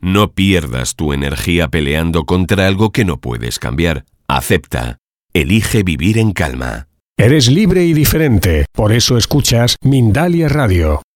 No pierdas tu energía peleando contra algo que no puedes cambiar. Acepta. Elige vivir en calma. Eres libre y diferente. Por eso escuchas Mindalia Radio.